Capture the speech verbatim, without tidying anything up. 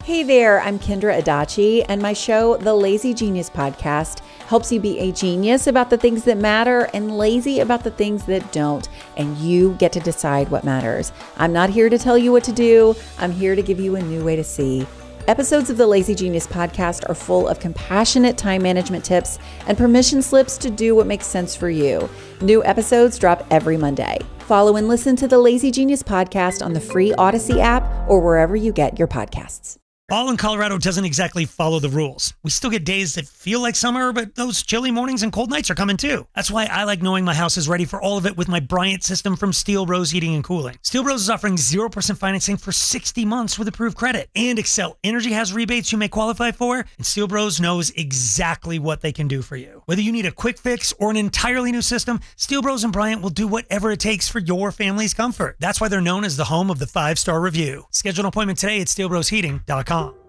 Hey there, I'm Kendra Adachi, and my show, The Lazy Genius Podcast, helps you be a genius about the things that matter and lazy about the things that don't, and you get to decide what matters. I'm not here to tell you what to do. I'm here to give you a new way to see. Episodes of the Lazy Genius Podcast are full of compassionate time management tips and permission slips to do what makes sense for you. New episodes drop every Monday. Follow and listen to the Lazy Genius Podcast on the free Odyssey app or wherever you get your podcasts. Fall in Colorado doesn't exactly follow the rules. We still get days that feel like summer, but those chilly mornings and cold nights are coming too. That's why I like knowing my house is ready for all of it with my Bryant system from Steel Rose Heating and Cooling. Steel Rose is offering zero percent financing for sixty months with approved credit. And Excel Energy has rebates you may qualify for, and Steel Rose knows exactly what they can do for you. Whether you need a quick fix or an entirely new system, Steel Rose and Bryant will do whatever it takes for your family's comfort. That's why they're known as the home of the five-star review. Schedule an appointment today at steel rose heating dot com.